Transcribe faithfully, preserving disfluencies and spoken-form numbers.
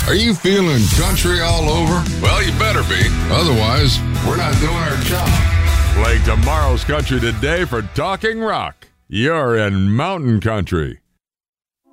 Are you feeling country all over? Well, you better be. Otherwise, we're not doing our job. Play tomorrow's country today for Talking Rock. You're in Mountain Country.